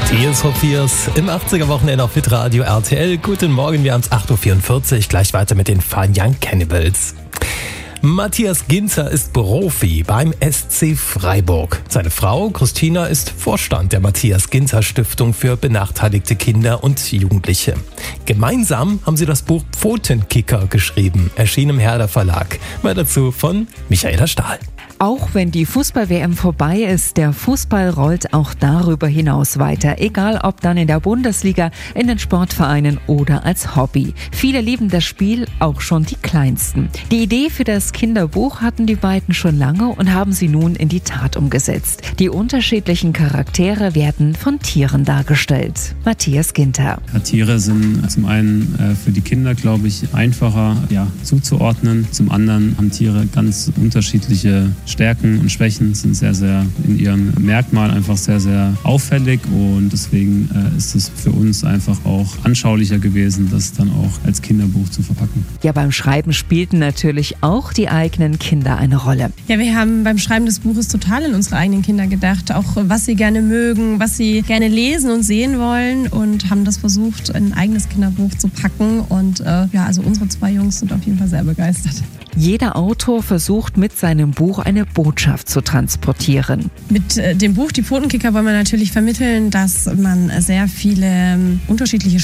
Tears for Fears im 80er-Wochenende auf Hitradio RTL. Guten Morgen, wir haben es 8.44 Uhr. Gleich weiter mit den Fun Young Cannibals. Matthias Ginter ist Profi beim SC Freiburg. Seine Frau Christina ist Vorstand der Matthias Ginter Stiftung für benachteiligte Kinder und Jugendliche. Gemeinsam haben sie das Buch Pfotenkicker geschrieben, erschien im Herder Verlag. Mehr dazu von Michaela Stahl. Auch wenn die Fußball-WM vorbei ist, der Fußball rollt auch darüber hinaus weiter. Egal ob dann in der Bundesliga, in den Sportvereinen oder als Hobby. Viele lieben das Spiel, auch schon die Kleinsten. Die Idee für das Kinderbuch hatten die beiden schon lange und haben sie nun in die Tat umgesetzt. Die unterschiedlichen Charaktere werden von Tieren dargestellt. Matthias Ginter. Tiere sind zum einen für die Kinder, glaube ich, einfacher zuzuordnen. Zum anderen haben Tiere ganz unterschiedliche Stärken und Schwächen, sind sehr, sehr in ihrem Merkmal einfach sehr, sehr auffällig und deswegen ist es für uns einfach auch anschaulicher gewesen, das dann auch als Kinderbuch zu verpacken. Ja, beim Schreiben spielten natürlich auch die eigenen Kinder eine Rolle. Ja, wir haben beim Schreiben des Buches total in unsere eigenen Kinder gedacht, auch was sie gerne mögen, was sie gerne lesen und sehen wollen und haben das versucht, in ein eigenes Kinderbuch zu packen und also unsere zwei Jungs sind auf jeden Fall sehr begeistert. Jeder Autor versucht mit seinem Buch eine Botschaft zu transportieren. Mit dem Buch Die Pfotenkicker wollen wir natürlich vermitteln, dass man sehr viele unterschiedliche